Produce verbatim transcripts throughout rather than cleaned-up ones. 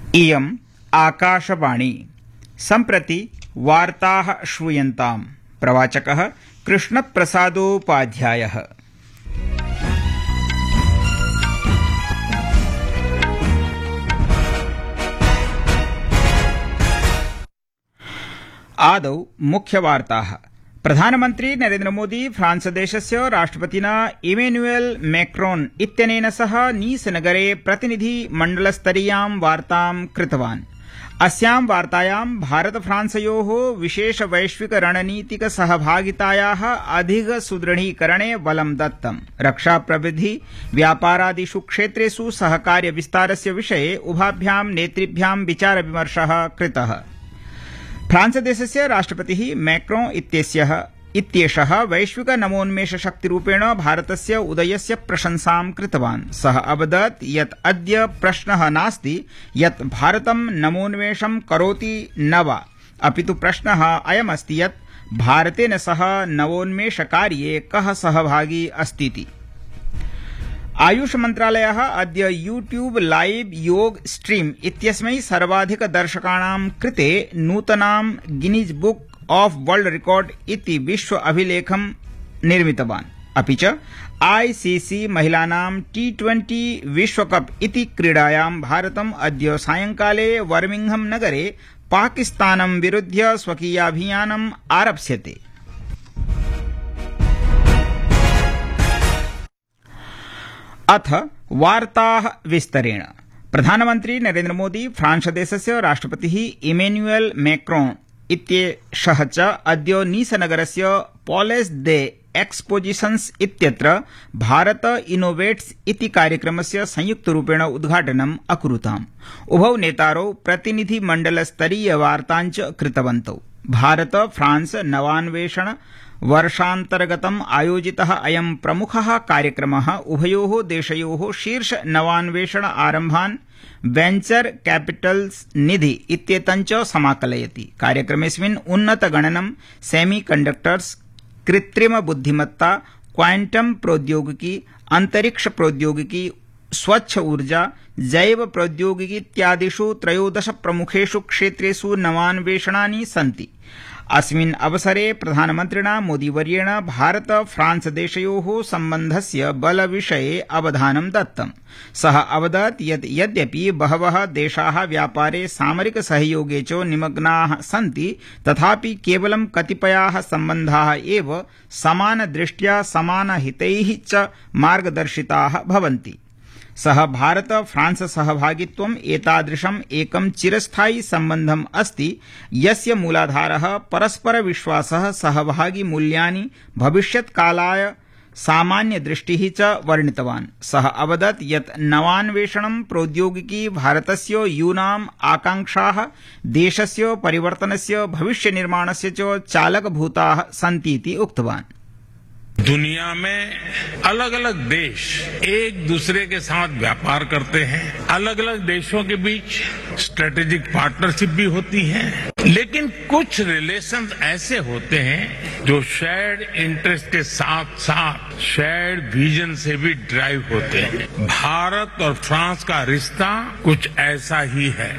इयम् आकाशवाणी। सम्प्रति वार्ताः श्रूयन्ताम्। प्रवाचकः कृष्णप्रसादोपाध्यायः। आदौ मुख्यवार्ताः। प्रधानमन्त्री नरेन्द्र मोदी फ्रांस देशस्य राष्ट्रपतिना इमैनुएल मैक्रोन इत्यनेन सह नीस नगरे प्रतिनिधि मण्डलस्तरीयां वार्तां कृतवान्। अस्यां वार्तायां भारत फ्रांसयोः विशेष वैश्विक रणनीतिक सहभागितायाः अधिक सुदृढीकरणे बलं दत्तम्। रक्षा प्रविधि व्यापारादिषु क्षेत्रेषु सहकार्य विस्तारस्य विषये उभाभ्यां नेतृभ्यां विचार विमर्शः कृतः। फ्रांस देशस्य राष्ट्रपतिः मैक्रोन इत्यस्यः इत्येषः वैश्विक नवोन्मेष शक्तिरूपेण भारतस्य उदयस्य प्रशंसां कृतवान्। सः अवदत् यत् अद्य प्रश्नः नास्ति यत् भारतं नवोन्मेषं करोति न वा, अपितु प्रश्नः अयमस्ति यत् भारतेन सह नवोन्मेषकार्ये कः सहभागी अस्तीति। आयुष मन्त्रालयः अद्य यूट्यूब लाइव योग स्ट्रीम इत्यस्मै सर्वाधिक दर्शकाणां कृते नूतनां Guinness book of world record इति विश्व अभिलेखं निर्मितवान्। अपि च आईसीसी महिलानां टी ट्वेंटी विश्वकप इति क्रीडायां भारतम् अद्य सायंकाले बर्मिंघम नगरे पाकिस्तानं विरुध्य स्वकीयाभियानम् आरप्स्यते। अथ वार्ताः विस्तरेण। प्रधानमन्त्री नरेन्द्र मोदी फ्रांस देशस्य राष्ट्रपतिः इमैनुएल मैक्रोन इत्येषः च अद्य नीस नगरस्य पॉलेस दे एक्सपोजिशन्स इत्यत्र भारत इनोवेट्स इति कार्यक्रमस्य संयुक्तरूपेण उद्घाटनम् अकुरुताम्। उभौ नेतारौ प्रतिनिधिमण्डलस्तरीय वार्ताञ्च कृतवन्तौ। भारत फ्रांस नवान्वेषण वर्षान्तर्गतम् आयोजितः अयं प्रमुखः कार्यक्रमः उभयोः देशयोः शीर्ष नवान्वेषण आरम्भान् वेंचर कैपिटल्स निधि इत्येतञ्च समाकलयति। कार्यक्रमेऽस्मिन् उन्नतगणनं, सेमीकण्डक्टर्स्, कृत्रिम बुद्धिमत्ता, क्वांटम प्रौद्योगिकी, अंतरिक्ष प्रौद्योगिकी, स्वच्छ ऊर्जा, जैव प्रौद्योगिकी इत्यादिषु त्रयोदश प्रमुखेषु क्षेत्रेषु नवान्वेषणानि सन्ति। अस्मिन् अवसरे प्रधानमन्त्रिणा मोदीवर्येण भारत फ्रांस देशयोः सम्बन्धस्य बलविषये अवधानं दत्तम्। सः अवदत् यत् यद्यपि बहवः देशाः व्यापारे सामरिक सहयोगे च निमग्नाः सन्ति, तथापि केवलं कतिपयाः सम्बन्धाः एव समानदृष्ट्या समानहितैः च मार्गदर्शिताः भवन्ति। सः भारत फ्रांस सहभागित्वम् एतादृशम् एकं चिरस्थायि सम्बन्धम् अस्ति यस्य मूलाधारः परस्पर विश्वासः, सहभागी मूल्यानि, भविष्यत्कालाय सामान्यदृष्टिः च वर्णितवान्। सः अवदत् यत् नवान्वेषणं प्रौद्योगिकी भारतस्य यूनाम् आकांक्षाः, देशस्य परिवर्तनस्य, भविष्यनिर्माणस्य च चालकभूताः सन्तीति उक्तवान्। दुनिया में अलग अलग देश एक दूसरे के साथ व्यापार करते हैं, अलग अलग देशों के बीच स्ट्रेटेजिक पार्टनरशिप भी होती है, लेकिन कुछ रिलेशंस ऐसे होते हैं जो शेयर्ड इंटरेस्ट के साथ साथ शेयर्ड विजन से भी ड्राइव होते हैं। भारत और फ्रांस का रिश्ता कुछ ऐसा ही है।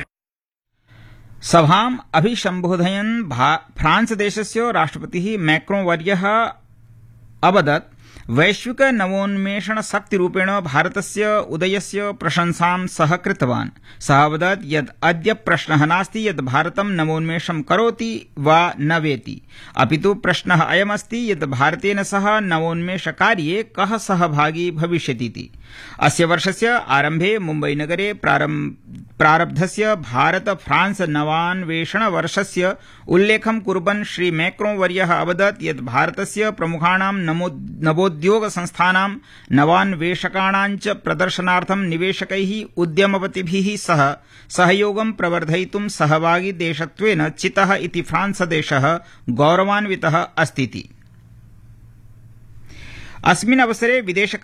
सभाम् अभिसम्बोधयन् फ्रांस देशस्य राष्ट्रपतिः मैक्रोन वर्यः अवदत् वैश्विक नवोन्मेषण शक्तिरूपेण भारतस्य उदयस्य प्रशंसां सः कृतवान्। सः अवदत् यत् अद्य प्रश्नः नास्ति यत् भारतं नवोन्मेषं करोति वा न वेति, अपितु प्रश्नः अयमस्ति यत् भारतेन सह नवोन्मेषकार्ये कः सहभागी भविष्यतीति। अस्य वर्षस्य आरम्भे मुम्बई नगरे प्रारब्धस्य भारत फ्रांस नवान्वेषण वर्षस्य उल्लेखं कुर्वन् श्री मैक्रोन वर्यः अवदत् यत् भारतस्य प्रमुखाणां नवोद्योग संस्थानां, नवान्वेषकाणां च प्रदर्शनार्थं निवेशकैः, उद्यमपतिभिः सह सहयोगं प्रवर्धयितुं सहभागी देशत्वेन चितः इति फ्रांस देशः गौरवान्वितः अस्तीति। अस्मिन् अवसरे विदेश